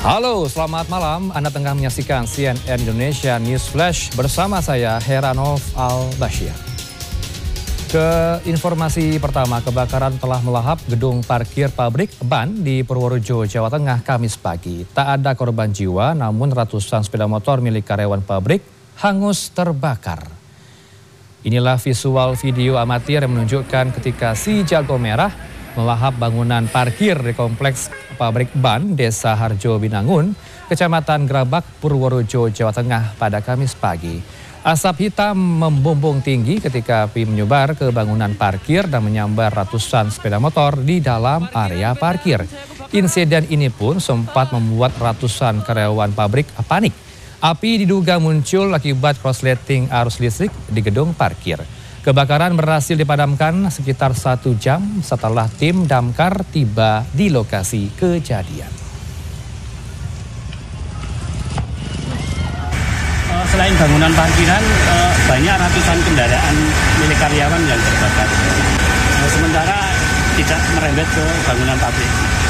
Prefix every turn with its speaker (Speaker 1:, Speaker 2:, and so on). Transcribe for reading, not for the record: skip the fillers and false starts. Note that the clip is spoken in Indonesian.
Speaker 1: Halo, selamat malam. Anda tengah menyaksikan CNN Indonesia News Flash bersama saya, Heranov Al-Bashir. Ke informasi pertama, kebakaran telah melahap gedung parkir pabrik ban di Purworejo, Jawa Tengah, Kamis pagi. Tak ada korban jiwa, namun ratusan sepeda motor milik karyawan pabrik hangus terbakar. Inilah visual video amatir yang menunjukkan ketika si jago merah melahap bangunan parkir di kompleks pabrik ban Desa Harjo Binangun, Kecamatan Grabak, Purworejo, Jawa Tengah pada Kamis pagi. Asap hitam membumbung tinggi ketika api menyebar ke bangunan parkir dan menyambar ratusan sepeda motor di dalam area parkir. Insiden ini pun sempat membuat ratusan karyawan pabrik panik. Api diduga muncul akibat korsleting arus listrik di gedung parkir. Kebakaran berhasil dipadamkan sekitar 1 jam setelah tim damkar tiba di lokasi kejadian.
Speaker 2: Selain bangunan parkiran, banyak ratusan kendaraan milik karyawan yang terbakar. Sementara tidak merembet ke bangunan pabrik.